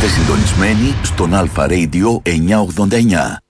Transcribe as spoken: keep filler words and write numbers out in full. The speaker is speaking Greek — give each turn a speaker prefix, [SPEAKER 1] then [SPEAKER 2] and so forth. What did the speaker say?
[SPEAKER 1] Είστε συντονισμένοι στον Αλφα Radio εννιακόσια ογδόντα εννιά.